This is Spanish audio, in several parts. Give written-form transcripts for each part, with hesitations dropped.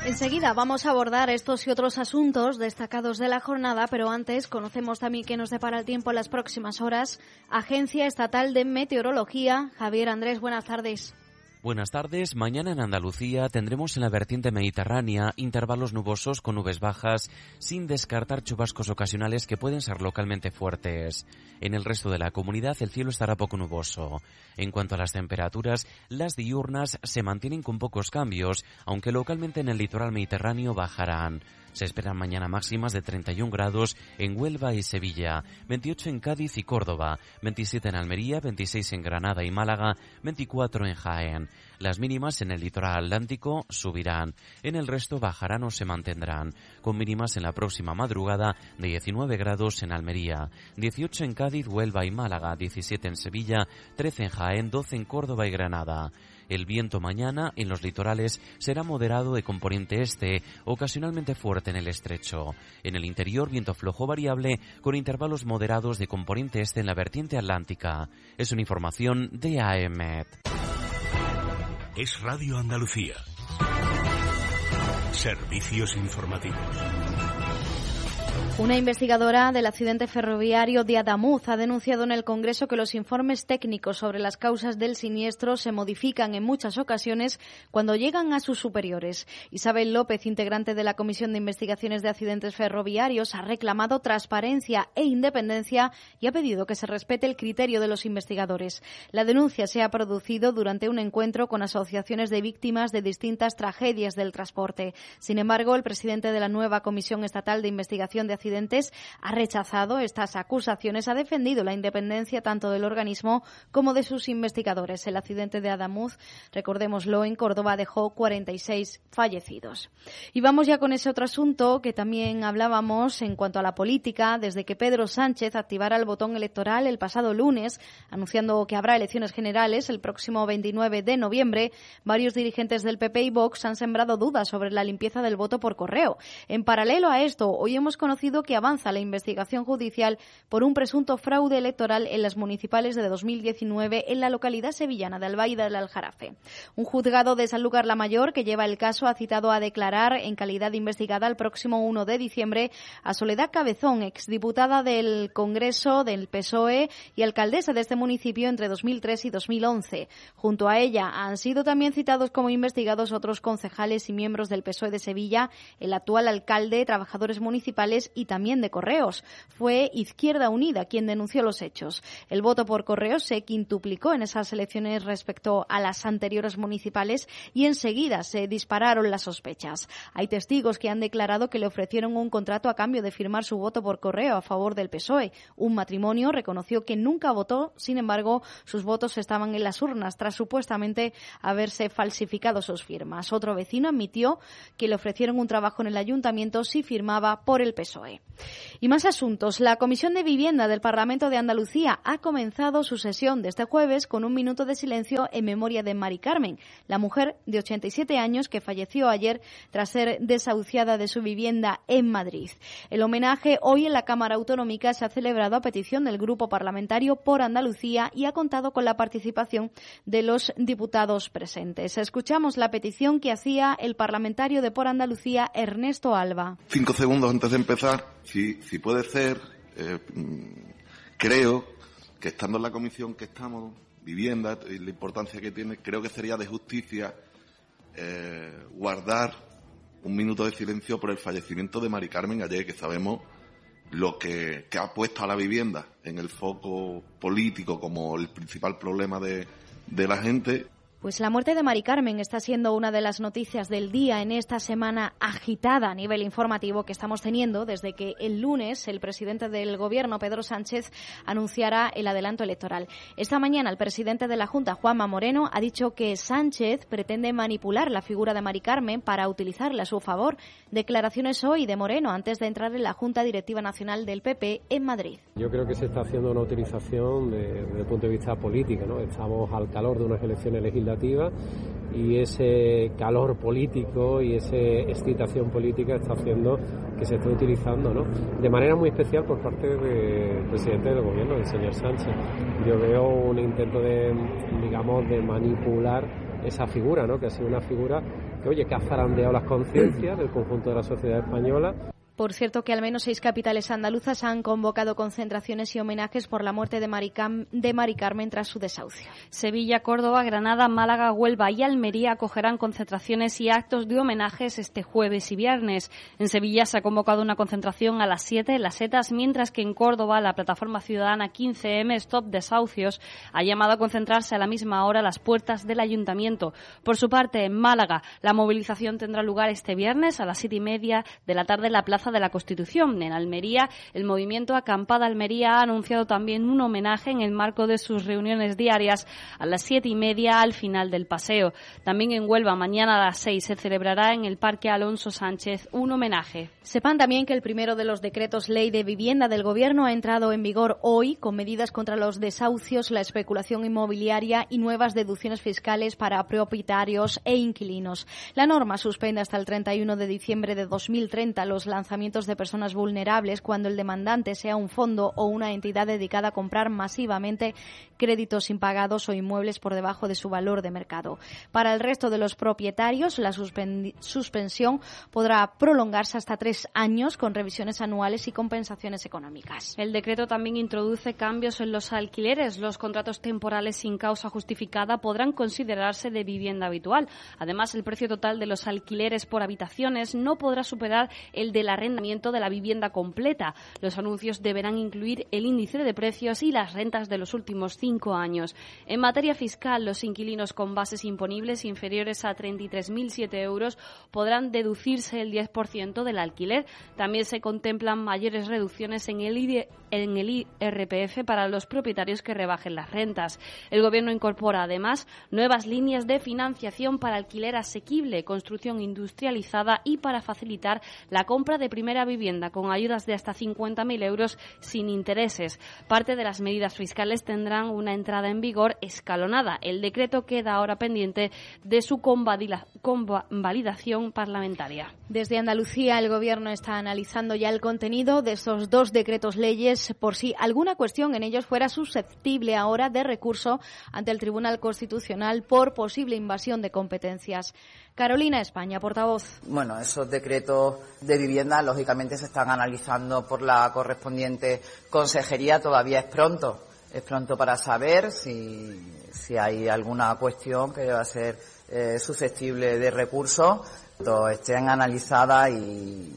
Enseguida vamos a abordar estos y otros asuntos destacados de la jornada, pero antes conocemos también qué nos depara el tiempo en las próximas horas. Agencia Estatal de Meteorología. Javier Andrés, buenas tardes. Buenas tardes. Mañana en Andalucía tendremos en la vertiente mediterránea intervalos nubosos con nubes bajas, sin descartar chubascos ocasionales que pueden ser localmente fuertes. En el resto de la comunidad el cielo estará poco nuboso. En cuanto a las temperaturas, las diurnas se mantienen con pocos cambios, aunque localmente en el litoral mediterráneo bajarán. Se esperan mañana máximas de 31 grados en Huelva y Sevilla, 28 en Cádiz y Córdoba, 27 en Almería, 26 en Granada y Málaga, 24 en Jaén. Las mínimas en el litoral atlántico subirán, en el resto bajarán o se mantendrán, con mínimas en la próxima madrugada de 19 grados en Almería, 18 en Cádiz, Huelva y Málaga, 17 en Sevilla, 13 en Jaén, 12 en Córdoba y Granada. El viento mañana en los litorales será moderado de componente este, ocasionalmente fuerte en el estrecho. En el interior, viento flojo variable con intervalos moderados de componente este en la vertiente atlántica. Es una información de AEMET. Es Radio Andalucía. Servicios informativos. Una investigadora del accidente ferroviario de Adamuz ha denunciado en el Congreso que los informes técnicos sobre las causas del siniestro se modifican en muchas ocasiones cuando llegan a sus superiores. Isabel López, integrante de la Comisión de Investigaciones de Accidentes Ferroviarios, ha reclamado transparencia e independencia y ha pedido que se respete el criterio de los investigadores. La denuncia se ha producido durante un encuentro con asociaciones de víctimas de distintas tragedias del transporte. Sin embargo, el presidente de la nueva Comisión Estatal de Investigación de Accidentes ha rechazado estas acusaciones, ha defendido la independencia tanto del organismo como de sus investigadores. El accidente de Adamuz, recordémoslo, en Córdoba dejó 46 fallecidos. Y vamos ya con ese otro asunto que también hablábamos en cuanto a la política. Desde que Pedro Sánchez activara el botón electoral el pasado lunes, anunciando que habrá elecciones generales el próximo 29 de noviembre, varios dirigentes del PP y Vox han sembrado dudas sobre la limpieza del voto por correo. En paralelo a esto, hoy hemos conocido que avanza la investigación judicial por un presunto fraude electoral en las municipales de 2019 en la localidad sevillana de Albaida del Aljarafe. Un juzgado de Sanlúcar la Mayor, que lleva el caso, ha citado a declarar en calidad de investigada el próximo 1 de diciembre a Soledad Cabezón, exdiputada del Congreso del PSOE y alcaldesa de este municipio entre 2003 y 2011. Junto a ella han sido también citados como investigados otros concejales y miembros del PSOE de Sevilla, el actual alcalde, trabajadores municipales y también de correos. Fue Izquierda Unida quien denunció los hechos. El voto por correo se quintuplicó en esas elecciones respecto a las anteriores municipales y enseguida se dispararon las sospechas. Hay testigos que han declarado que le ofrecieron un contrato a cambio de firmar su voto por correo a favor del PSOE. Un matrimonio reconoció que nunca votó, sin embargo, sus votos estaban en las urnas tras supuestamente haberse falsificado sus firmas. Otro vecino admitió que le ofrecieron un trabajo en el ayuntamiento si firmaba por el PSOE. Y más asuntos. La Comisión de Vivienda del Parlamento de Andalucía ha comenzado su sesión de este jueves con un minuto de silencio en memoria de Mari Carmen, la mujer de 87 años que falleció ayer tras ser desahuciada de su vivienda en Madrid. El homenaje hoy en la Cámara Autonómica se ha celebrado a petición del Grupo Parlamentario por Andalucía y ha contado con la participación de los diputados presentes. Escuchamos la petición que hacía el parlamentario de Por Andalucía, Ernesto Alba. 5 segundos antes de empezar, si puede ser, creo que estando en la comisión que estamos, vivienda y la importancia que tiene, creo que sería de justicia guardar un minuto de silencio por el fallecimiento de Mari Carmen ayer, que sabemos lo que ha puesto a la vivienda en el foco político como el principal problema de la gente. Pues la muerte de Mari Carmen está siendo una de las noticias del día en esta semana agitada a nivel informativo que estamos teniendo desde que el lunes el presidente del Gobierno, Pedro Sánchez, anunciara el adelanto electoral. Esta mañana el presidente de la Junta, Juanma Moreno, ha dicho que Sánchez pretende manipular la figura de Mari Carmen para utilizarla a su favor. Declaraciones hoy de Moreno antes de entrar en la Junta Directiva Nacional del PP en Madrid. Yo creo que se está haciendo una utilización desde el punto de vista político, ¿no? Estamos al calor de unas elecciones legislativas y ese calor político y esa excitación política está haciendo que se esté utilizando, ¿no?, de manera muy especial por parte del presidente del gobierno, el señor Sánchez. Yo veo un intento de manipular esa figura, ¿no? Que ha sido una figura que ha zarandeado las conciencias del conjunto de la sociedad española. Por cierto, que al menos 6 capitales andaluzas han convocado concentraciones y homenajes por la muerte de Mari Carmen tras su desahucio. Sevilla, Córdoba, Granada, Málaga, Huelva y Almería acogerán concentraciones y actos de homenajes este jueves y viernes. En Sevilla se ha convocado una concentración a las 7 en Las Setas, mientras que en Córdoba la plataforma ciudadana 15M Stop Desahucios ha llamado a concentrarse a la misma hora a las puertas del ayuntamiento. Por su parte, en Málaga, la movilización tendrá lugar este viernes a las 7:30 de la tarde en la Plaza de la Constitución. En Almería, el movimiento Acampada Almería ha anunciado también un homenaje en el marco de sus reuniones diarias a las 7:30 al final del paseo. También en Huelva, mañana a las 6 se celebrará en el Parque Alonso Sánchez un homenaje. Sepan también que el primero de los decretos ley de vivienda del Gobierno ha entrado en vigor hoy, con medidas contra los desahucios, la especulación inmobiliaria y nuevas deducciones fiscales para propietarios e inquilinos. La norma suspende hasta el 31 de diciembre de 2030 los lanzamientos de personas vulnerables cuando el demandante sea un fondo o una entidad dedicada a comprar masivamente créditos impagados o inmuebles por debajo de su valor de mercado. Para el resto de los propietarios, la suspensión podrá prolongarse hasta 3 años con revisiones anuales y compensaciones económicas. El decreto también introduce cambios en los alquileres. Los contratos temporales sin causa justificada podrán considerarse de vivienda habitual. Además, el precio total de los alquileres por habitaciones no podrá superar el del arrendamiento de la vivienda completa. Los anuncios deberán incluir el índice de precios y las rentas de los últimos 5 años. En materia fiscal, los inquilinos con bases imponibles inferiores a 33.007 euros podrán deducirse el 10% del alquiler. También se contemplan mayores reducciones en el IRPF para los propietarios que rebajen las rentas. El Gobierno incorpora además nuevas líneas de financiación para alquiler asequible, construcción industrializada y para facilitar la compra de primera vivienda con ayudas de hasta 50.000 euros sin intereses. Parte de las medidas fiscales tendrán una entrada en vigor escalonada. El decreto queda ahora pendiente de su convalidación parlamentaria. Desde Andalucía, el Gobierno está analizando ya el contenido de esos 2 decretos leyes por si alguna cuestión en ellos fuera susceptible ahora de recurso ante el Tribunal Constitucional por posible invasión de competencias. Carolina España, portavoz. Bueno, esos decretos de vivienda lógicamente se están analizando por la correspondiente consejería. Todavía es pronto para saber si hay alguna cuestión que deba ser susceptible de recurso. Cuando estén analizadas y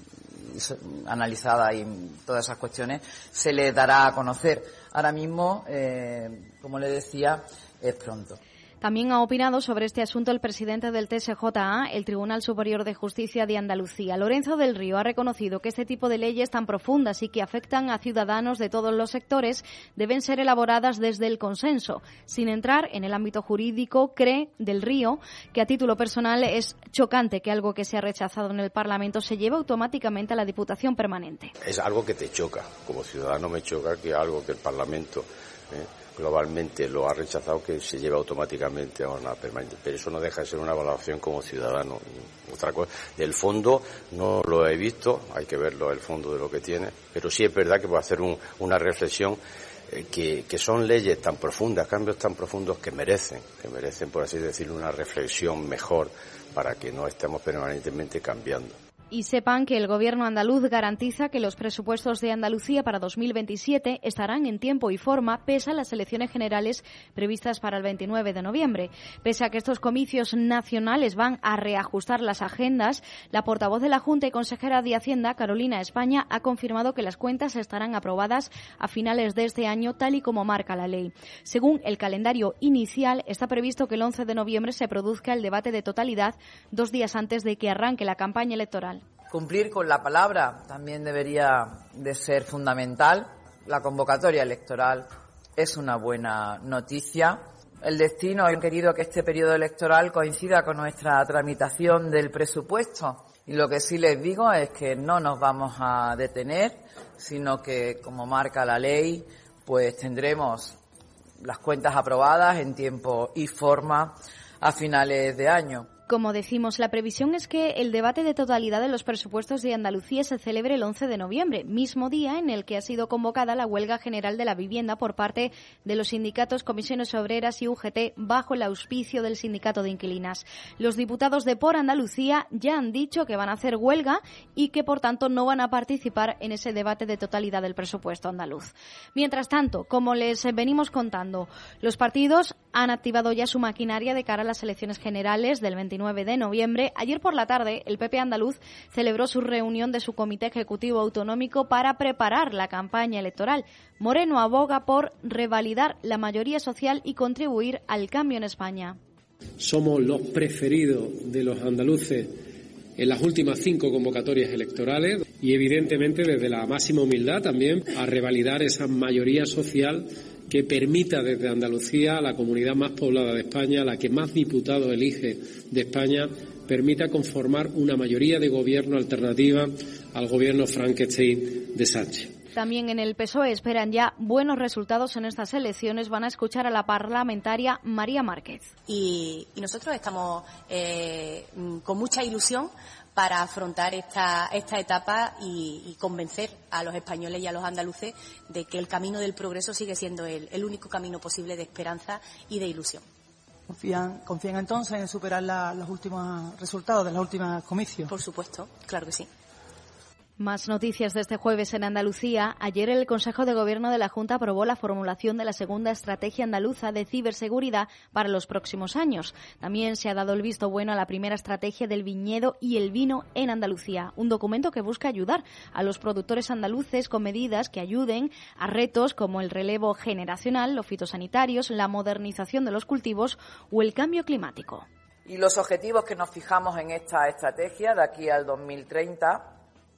todas esas cuestiones se les dará a conocer. Ahora mismo, como le decía, es pronto. También ha opinado sobre este asunto el presidente del TSJA, el Tribunal Superior de Justicia de Andalucía. Lorenzo del Río ha reconocido que este tipo de leyes tan profundas y que afectan a ciudadanos de todos los sectores deben ser elaboradas desde el consenso. Sin entrar en el ámbito jurídico, cree del Río que a título personal es chocante que algo que se ha rechazado en el Parlamento se lleve automáticamente a la Diputación Permanente. Es algo que te choca. Como ciudadano me choca que algo que el Parlamento globalmente lo ha rechazado, que se lleva automáticamente a una permanente. Pero eso no deja de ser una valoración como ciudadano. Otra cosa, del fondo no lo he visto, hay que verlo el fondo de lo que tiene, pero sí es verdad que puedo hacer una reflexión que son leyes tan profundas, cambios tan profundos que merecen, por así decirlo, una reflexión mejor para que no estemos permanentemente cambiando. Y sepan que el Gobierno andaluz garantiza que los presupuestos de Andalucía para 2027 estarán en tiempo y forma pese a las elecciones generales previstas para el 29 de noviembre. Pese a que estos comicios nacionales van a reajustar las agendas, la portavoz de la Junta y consejera de Hacienda, Carolina España, ha confirmado que las cuentas estarán aprobadas a finales de este año, tal y como marca la ley. Según el calendario inicial, está previsto que el 11 de noviembre se produzca el debate de totalidad, 2 días antes de que arranque la campaña electoral. Cumplir con la palabra también debería de ser fundamental. La convocatoria electoral es una buena noticia. El destino ha querido que este periodo electoral coincida con nuestra tramitación del presupuesto. Y lo que sí les digo es que no nos vamos a detener, sino que, como marca la ley, pues tendremos las cuentas aprobadas en tiempo y forma a finales de año. como decimos, la previsión es que el debate de totalidad de los presupuestos de Andalucía se celebre el 11 de noviembre, mismo día en el que ha sido convocada la huelga general de la vivienda por parte de los sindicatos Comisiones Obreras y UGT bajo el auspicio del Sindicato de Inquilinas. Los diputados de Por Andalucía ya han dicho que van a hacer huelga y que, por tanto, no van a participar en ese debate de totalidad del presupuesto andaluz. Mientras tanto, como les venimos contando, los partidos han activado ya su maquinaria de cara a las elecciones generales del 29 de noviembre. Ayer por la tarde, el PP andaluz celebró su reunión de su Comité Ejecutivo Autonómico para preparar la campaña electoral. Moreno aboga por revalidar la mayoría social y contribuir al cambio en España. Somos los preferidos de los andaluces en las últimas 5 convocatorias electorales y, evidentemente, desde la máxima humildad también a revalidar esa mayoría social que permita desde Andalucía, la comunidad más poblada de España, la que más diputados elige de España, permita conformar una mayoría de gobierno alternativa al gobierno Frankenstein de Sánchez. También en el PSOE esperan ya buenos resultados en estas elecciones. Van a escuchar a la parlamentaria María Márquez. Y nosotros estamos con mucha ilusión para afrontar esta etapa y convencer a los españoles y a los andaluces de que el camino del progreso sigue siendo el único camino posible de esperanza y de ilusión. ¿Confían entonces en superar los últimos resultados de los últimos comicios? Por supuesto, claro que sí. Más noticias de este jueves en Andalucía. Ayer el Consejo de Gobierno de la Junta aprobó la formulación de la segunda estrategia andaluza de ciberseguridad para los próximos años. También se ha dado el visto bueno a la primera estrategia del viñedo y el vino en Andalucía, un documento que busca ayudar a los productores andaluces con medidas que ayuden a retos como el relevo generacional, los fitosanitarios, la modernización de los cultivos o el cambio climático. Y los objetivos que nos fijamos en esta estrategia de aquí al 2030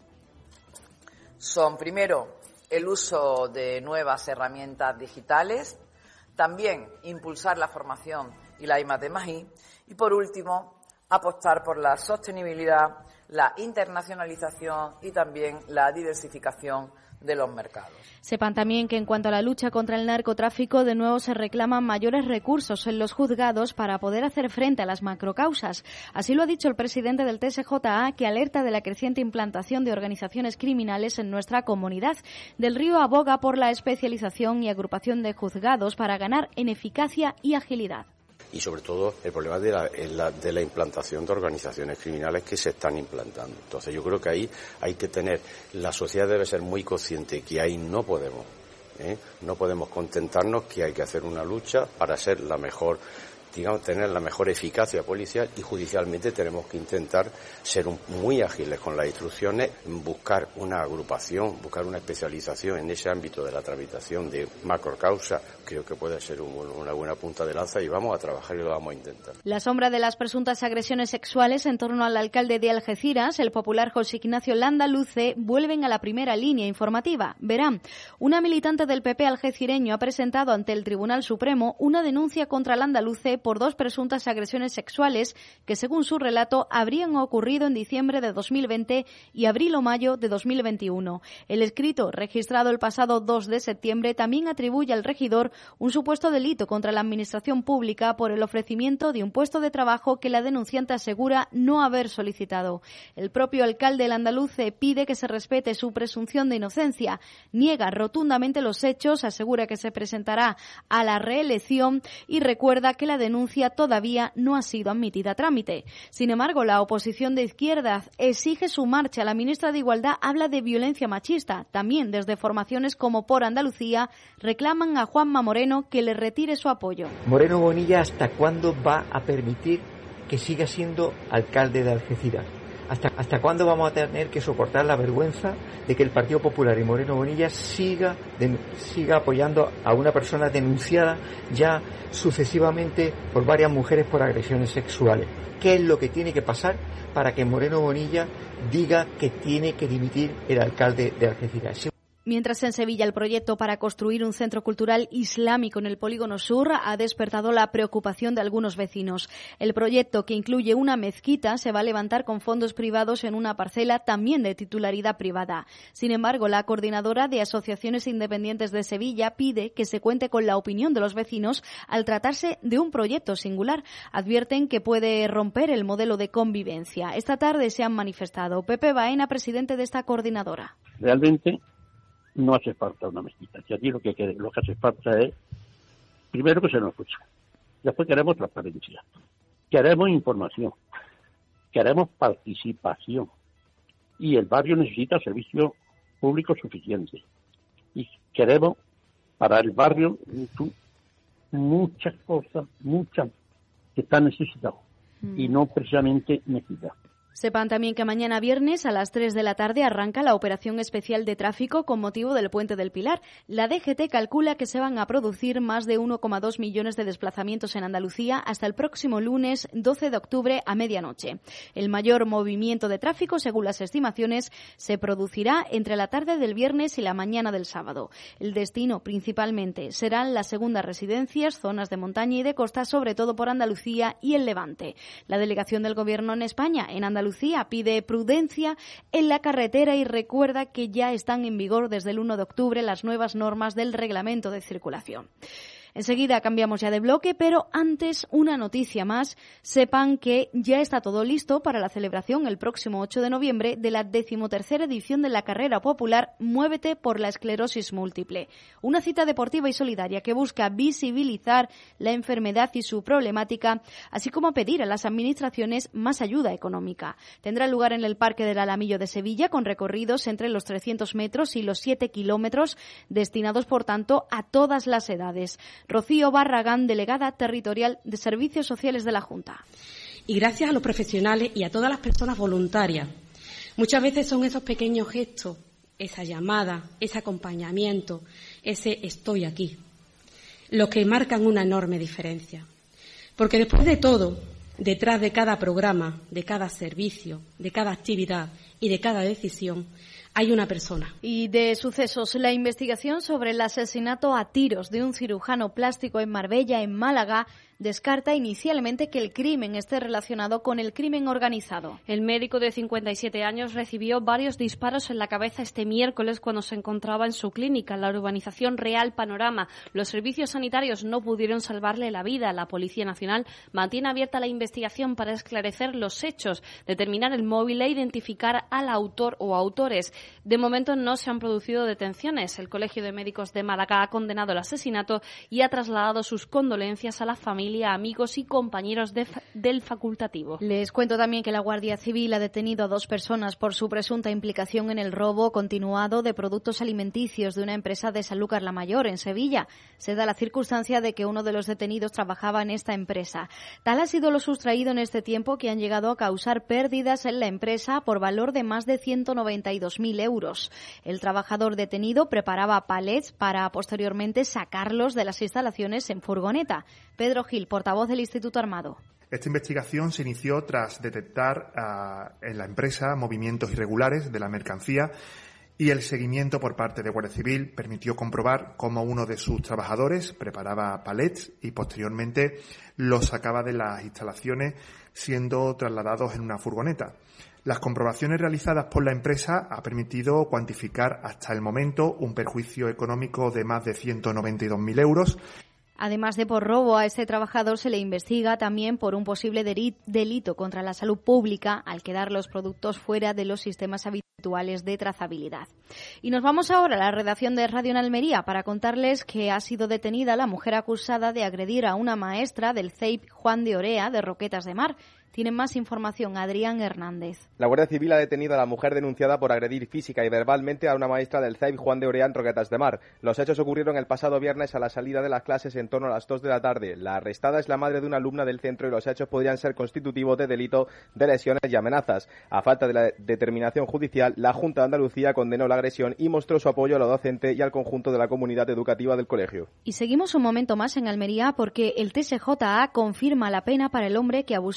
son, primero, el uso de nuevas herramientas digitales, también impulsar la formación y la I+D+I, y, por último, apostar por la sostenibilidad, la internacionalización y también la diversificación de los mercados. Sepan también que en cuanto a la lucha contra el narcotráfico, de nuevo se reclaman mayores recursos en los juzgados para poder hacer frente a las macrocausas. Así lo ha dicho el presidente del TSJA, que alerta de la creciente implantación de organizaciones criminales en nuestra comunidad. Del Río aboga por la especialización y agrupación de juzgados para ganar en eficacia y agilidad. Y sobre todo el problema de la implantación de organizaciones criminales que se están implantando. Entonces yo creo que ahí hay que tener, la sociedad debe ser muy consciente que ahí no podemos contentarnos, que hay que hacer una lucha para ser la mejor, tener la mejor eficacia policial, y judicialmente tenemos que intentar ser muy ágiles con las instrucciones, buscar una agrupación, buscar una especialización en ese ámbito de la tramitación de macrocausa. Creo que puede ser una buena punta de lanza y vamos a trabajar y lo vamos a intentar. La sombra de las presuntas agresiones sexuales en torno al alcalde de Algeciras, el popular José Ignacio Landaluce, vuelven a la primera línea informativa. Verán, una militante del PP algecireño ha presentado ante el Tribunal Supremo una denuncia contra Landaluce por 2 presuntas agresiones sexuales que, según su relato, habrían ocurrido en diciembre de 2020 y abril o mayo de 2021. El escrito, registrado el pasado 2 de septiembre, también atribuye al regidor un supuesto delito contra la administración pública por el ofrecimiento de un puesto de trabajo que la denunciante asegura no haber solicitado. El propio alcalde Landaluce pide que se respete su presunción de inocencia, niega rotundamente los hechos, asegura que se presentará a la reelección y recuerda que la denuncia todavía no ha sido admitida a trámite. Sin embargo, la oposición de izquierdas exige su marcha. La ministra de Igualdad habla de violencia machista. También desde formaciones como Por Andalucía reclaman a Juanma Moreno que le retire su apoyo. Moreno Bonilla, ¿hasta cuándo va a permitir que siga siendo alcalde de Algeciras? ¿Hasta cuándo vamos a tener que soportar la vergüenza de que el Partido Popular y Moreno Bonilla siga apoyando a una persona denunciada ya sucesivamente por varias mujeres por agresiones sexuales? ¿Qué es lo que tiene que pasar para que Moreno Bonilla diga que tiene que dimitir el alcalde de Algeciras? Mientras en Sevilla el proyecto para construir un centro cultural islámico en el Polígono Sur ha despertado la preocupación de algunos vecinos. El proyecto, que incluye una mezquita, se va a levantar con fondos privados en una parcela también de titularidad privada. Sin embargo, la coordinadora de Asociaciones Independientes de Sevilla pide que se cuente con la opinión de los vecinos al tratarse de un proyecto singular. Advierten que puede romper el modelo de convivencia. Esta tarde se han manifestado. Pepe Baena, presidente de esta coordinadora. Realmente no hace falta una mezquita. Y aquí lo que hace falta es, primero, que se nos escuche. Después queremos transparencia. Queremos información. Queremos participación. Y el barrio necesita servicios públicos suficientes. Y queremos para el barrio muchas cosas, muchas que están necesitadas. Y no precisamente mezquitas. Sepan también que mañana viernes a las 3 de la tarde arranca la operación especial de tráfico con motivo del Puente del Pilar. La DGT calcula que se van a producir más de 1,2 millones de desplazamientos en Andalucía hasta el próximo lunes 12 de octubre a medianoche. El mayor movimiento de tráfico, según las estimaciones, se producirá entre la tarde del viernes y la mañana del sábado. El destino principalmente serán las segundas residencias, zonas de montaña y de costa, sobre todo por Andalucía y el Levante. La delegación del Gobierno en España, en Andalucía, pide prudencia en la carretera y recuerda que ya están en vigor desde el 1 de octubre las nuevas normas del reglamento de circulación. Enseguida cambiamos ya de bloque, pero antes una noticia más. Sepan que ya está todo listo para la celebración el próximo 8 de noviembre de la 13ª edición de la carrera popular Muévete por la esclerosis múltiple. Una cita deportiva y solidaria que busca visibilizar la enfermedad y su problemática, así como pedir a las administraciones más ayuda económica. Tendrá lugar en el Parque del Alamillo de Sevilla, con recorridos entre los 300 metros y los 7 kilómetros, destinados, por tanto, a todas las edades. Rocío Barragán, delegada territorial de Servicios Sociales de la Junta. Y gracias a los profesionales y a todas las personas voluntarias. Muchas veces son esos pequeños gestos, esa llamada, ese acompañamiento, ese estoy aquí, los que marcan una enorme diferencia. Porque después de todo, detrás de cada programa, de cada servicio, de cada actividad y de cada decisión, hay una persona. Y de sucesos, la investigación sobre el asesinato a tiros de un cirujano plástico en Marbella, en Málaga, descarta inicialmente que el crimen esté relacionado con el crimen organizado. El médico de 57 años recibió varios disparos en la cabeza este miércoles cuando se encontraba en su clínica en la urbanización Real Panorama. Los servicios sanitarios no pudieron salvarle la vida. La Policía Nacional mantiene abierta la investigación para esclarecer los hechos, determinar el móvil e identificar al autor o autores. De momento no se han producido detenciones. El Colegio de Médicos de Málaga ha condenado el asesinato y ha trasladado sus condolencias a la familia, amigos y compañeros del facultativo. Les cuento también que la Guardia Civil ha detenido a 2 personas por su presunta implicación en el robo continuado de productos alimenticios de una empresa de Sanlúcar la Mayor, en Sevilla. Se da la circunstancia de que uno de los detenidos trabajaba en esta empresa. Tal ha sido lo sustraído en este tiempo que han llegado a causar pérdidas en la empresa por valor de más de 192.000 euros. El trabajador detenido preparaba palets para posteriormente sacarlos de las instalaciones en furgoneta. Pedro Gil, portavoz del Instituto Armado. Esta investigación se inició tras detectar en la empresa movimientos irregulares de la mercancía y el seguimiento por parte de Guardia Civil permitió comprobar cómo uno de sus trabajadores preparaba palets y posteriormente los sacaba de las instalaciones siendo trasladados en una furgoneta. Las comprobaciones realizadas por la empresa han permitido cuantificar hasta el momento un perjuicio económico de más de 192.000 euros. Además de por robo, a este trabajador se le investiga también por un posible delito contra la salud pública al quedar los productos fuera de los sistemas habituales de trazabilidad. Y nos vamos ahora a la redacción de Radio en Almería para contarles que ha sido detenida la mujer acusada de agredir a una maestra del CEIP Juan de Orea de Roquetas de Mar. Tienen más información Adrián Hernández. La Guardia Civil ha detenido a la mujer denunciada por agredir física y verbalmente a una maestra del CEIP Juan de Orea en Roquetas de Mar. Los hechos ocurrieron el pasado viernes a la salida de las clases en torno a las 2 de la tarde. La arrestada es la madre de una alumna del centro y los hechos podrían ser constitutivos de delito de lesiones y amenazas. A falta de la determinación judicial, la Junta de Andalucía condenó la agresión y mostró su apoyo a la docente y al conjunto de la comunidad educativa del colegio. Y seguimos un momento más en Almería porque el TSJA confirma la pena para el hombre que abusó sexualmente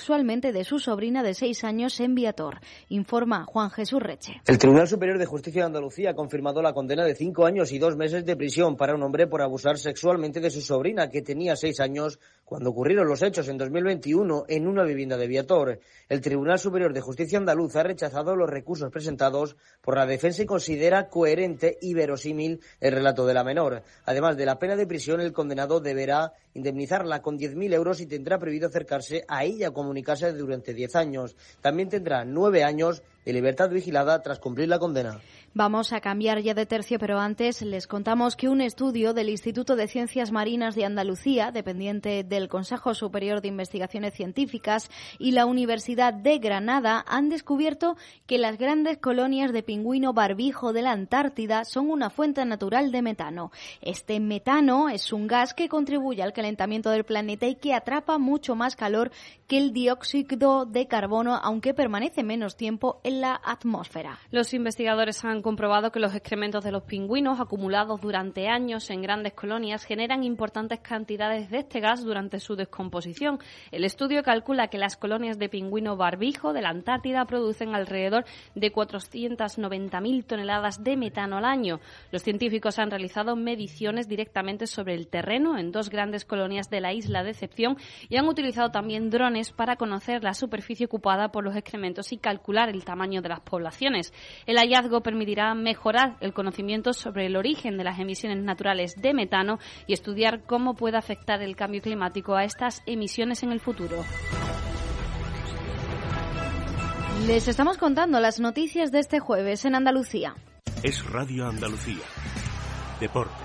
sexualmente de su sobrina de 6 años en Viator. Informa Juan Jesús Reche. El Tribunal Superior de Justicia de Andalucía ha confirmado la condena de 5 años y 2 meses de prisión para un hombre por abusar sexualmente de su sobrina, que tenía 6 años cuando ocurrieron los hechos en 2021 en una vivienda de Viator. El Tribunal Superior de Justicia andaluz ha rechazado los recursos presentados por la defensa y considera coherente y verosímil el relato de la menor. Además de la pena de prisión, el condenado deberá indemnizarla con 10.000 euros y tendrá prohibido acercarse a ella o comunicarse durante 10 años. También tendrá 9 años de libertad vigilada tras cumplir la condena. Vamos a cambiar ya de tercio, pero antes les contamos que un estudio del Instituto de Ciencias Marinas de Andalucía, dependiente del Consejo Superior de Investigaciones Científicas, y la Universidad de Granada han descubierto que las grandes colonias de pingüino barbijo de la Antártida son una fuente natural de metano. Este metano es un gas que contribuye al calentamiento del planeta y que atrapa mucho más calor que el dióxido de carbono, aunque permanece menos tiempo en la atmósfera. Los investigadores han comprobado que los excrementos de los pingüinos acumulados durante años en grandes colonias generan importantes cantidades de este gas durante su descomposición. El estudio calcula que las colonias de pingüino barbijo de la Antártida producen alrededor de 490.000 toneladas de metano al año. Los científicos han realizado mediciones directamente sobre el terreno en 2 grandes colonias de la isla de Decepción y han utilizado también drones para conocer la superficie ocupada por los excrementos y calcular el tamaño de las poblaciones. El hallazgo permitirá mejorar el conocimiento sobre el origen de las emisiones naturales de metano y estudiar cómo puede afectar el cambio climático a estas emisiones en el futuro. Les estamos contando las noticias de este jueves en Andalucía. Es Radio Andalucía. Deportes.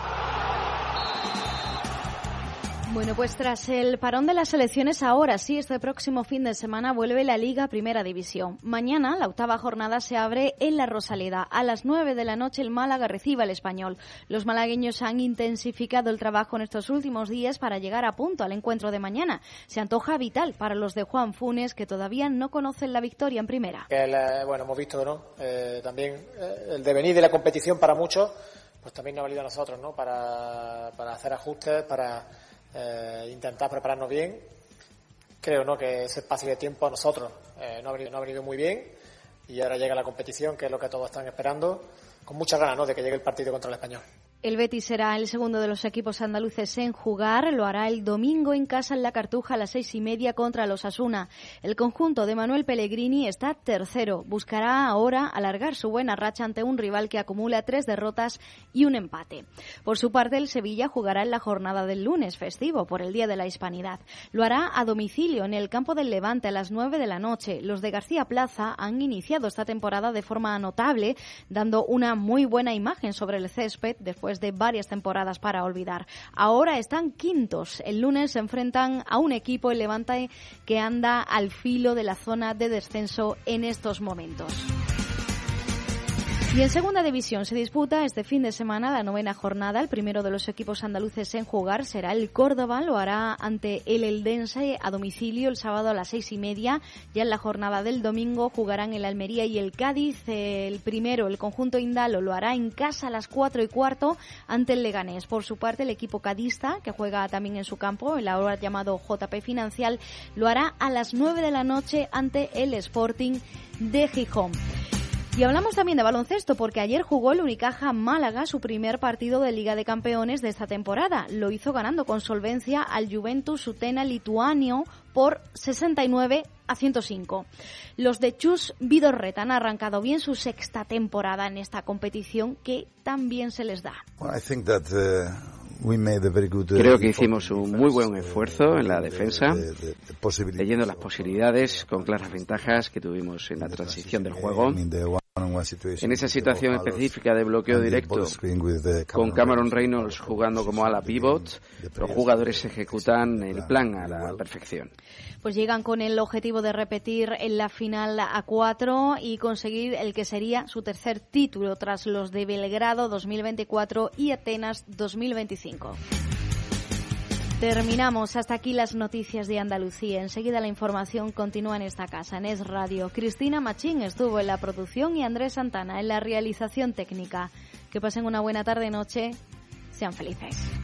Bueno, pues tras el parón de las selecciones, ahora sí, este próximo fin de semana vuelve la Liga Primera División. Mañana, la 8ª jornada se abre en La Rosaleda. A las 9 de la noche, el Málaga recibe al Español. Los malagueños han intensificado el trabajo en estos últimos días para llegar a punto al encuentro de mañana. Se antoja vital para los de Juan Funes, que todavía no conocen la victoria en primera. Bueno, hemos visto, ¿no? También el devenir de la competición para muchos, pues también nos ha valido a nosotros, ¿no? Para hacer ajustes, para intentar prepararnos bien. Creo, ¿no?, que ese espacio de tiempo a nosotros no ha venido muy bien, y ahora llega la competición, que es lo que todos están esperando, con muchas ganas, ¿no?, de que llegue el partido contra el Español. El Betis será el segundo de los equipos andaluces en jugar. Lo hará el domingo en casa en La Cartuja a las 6:30 contra los Osasuna. El conjunto de Manuel Pellegrini está tercero. Buscará ahora alargar su buena racha ante un rival que acumula 3 derrotas y un empate. Por su parte, el Sevilla jugará en la jornada del lunes festivo por el Día de la Hispanidad. Lo hará a domicilio en el campo del Levante a las 9 de la noche. Los de García Plaza han iniciado esta temporada de forma notable, dando una muy buena imagen sobre el césped después de varias temporadas para olvidar. Ahora están quintos. El lunes se enfrentan a un equipo, el Levante, que anda al filo de la zona de descenso en estos momentos. Y en segunda división se disputa este fin de semana la 9ª jornada. El primero de los equipos andaluces en jugar será el Córdoba. Lo hará ante el Eldense a domicilio el sábado a las 6:30. Ya en la jornada del domingo jugarán el Almería y el Cádiz. El primero, el conjunto indalo, lo hará en casa a las 4:15 ante el Leganés. Por su parte, el equipo cadista, que juega también en su campo, el ahora llamado JP Financial, lo hará a las 9 de la noche ante el Sporting de Gijón. Y hablamos también de baloncesto, porque ayer jugó el Unicaja Málaga su primer partido de Liga de Campeones de esta temporada. Lo hizo ganando con solvencia al Juventus Utena lituano por 69-105. Los de Chus Vidorreta han arrancado bien su 6ª temporada en esta competición, que tan bien se les da. Creo que hicimos un muy buen esfuerzo en la defensa, leyendo las posibilidades con claras ventajas que tuvimos en la transición del juego. En esa situación específica de bloqueo directo, con Cameron Reynolds jugando como ala pivot, los jugadores ejecutan el plan a la perfección. Pues llegan con el objetivo de repetir en la final a 4 y conseguir el que sería su tercer título tras los de Belgrado 2024 y Atenas 2025. Terminamos. Hasta aquí las noticias de Andalucía. Enseguida la información continúa en esta casa, en Es Radio. Cristina Machín estuvo en la producción y Andrés Santana en la realización técnica. Que pasen una buena tarde-noche. Sean felices.